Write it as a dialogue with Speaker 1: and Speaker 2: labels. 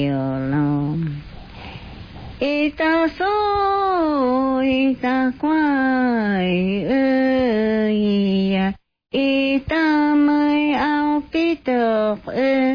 Speaker 1: lòng ta số ta quay ơi ta mới ao biết được